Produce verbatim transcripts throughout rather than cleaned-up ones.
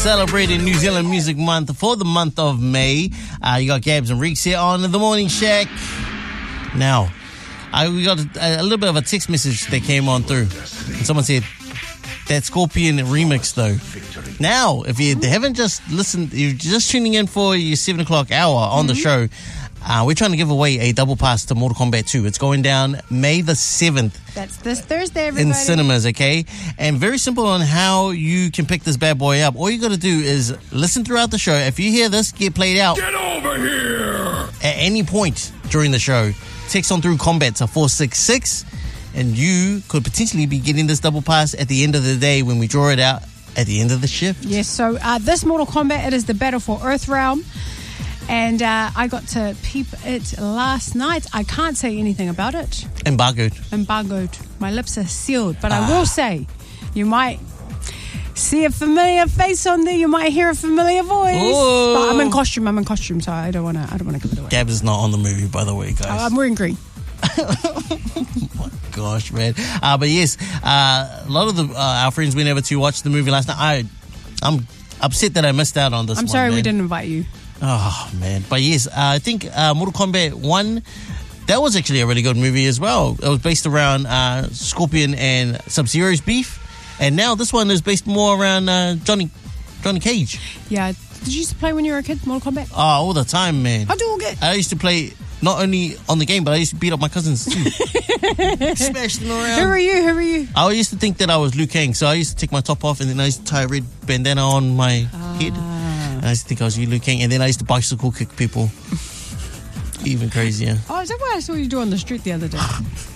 celebrating New Zealand Music Month for the month of May. Uh, you got Gabs and Reeks here on The Morning Shack. Now, I, we got a, a little bit of a text message that came on through. And someone said, that Scorpion remix though. Now, if you haven't just listened, you're just tuning in for your seven o'clock hour on mm-hmm. the show, uh, we're trying to give away a double pass to Mortal Kombat two. It's going down May the seventh. That's this Thursday, everybody. In cinemas, okay? And very simple on how you can pick this bad boy up. All you got to do is listen throughout the show. If you hear this get played out, get over here! At any point during the show, text on through Combat to four six six, and you could potentially be getting this double pass at the end of the day when we draw it out at the end of the shift. Yes, so uh, this Mortal Kombat, it is the Battle for Earthrealm. And uh, I got to peep it last night. I can't say anything about it. Embargoed. Embargoed. My lips are sealed. But ah. I will say, you might see a familiar face on there. You might hear a familiar voice. Ooh. But I'm in costume. I'm in costume, so I don't want to. I don't want to give it away. Gab is not on the movie, by the way, guys. Oh, I'm wearing green. Oh my gosh, man. Uh, but yes, uh, a lot of the uh, our friends went over to watch the movie last night. I, I'm upset that I missed out on this I'm one, sorry man. we didn't invite you. Oh, man. But yes, uh, I think uh, Mortal Kombat one, that was actually a really good movie as well. It was based around uh, Scorpion and Sub-Zero's beef. And now this one is based more around uh, Johnny Johnny Cage. Yeah. Did you used to play when you were a kid, Mortal Kombat? Oh, all the time, man. How do you get? I used to play not only on the game, but I used to beat up my cousins too. Smashed them around. Who are you? Who are you? I used to think that I was Liu Kang, so I used to take my top off and then I used to tie a red bandana on my ah. head. I used to think I was Liu Kang, and then I used to bicycle kick people. Even crazier. Oh, is that what I saw you do on the street the other day?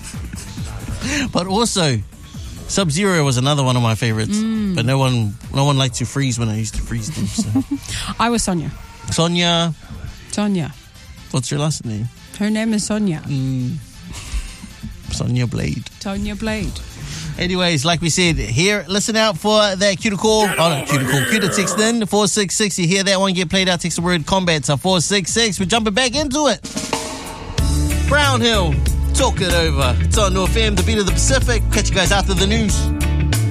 But also, Sub-Zero was another one of my favorites. Mm. But no one, no one liked to freeze when I used to freeze them. So. I was Sonya. Sonya. Sonya. What's your last name? Her name is Sonya. Mm. Sonya Blade. Sonya Blade. Anyways, like we said, here, listen out for that cuticle call. Oh, no, cuticle. Cuter text in, four six six. You hear that one get played out, text the word combat to four six six. We're jumping back into it. Brown Hill, talk it over. It's on North F M, the beat of the Pacific. Catch you guys after the news.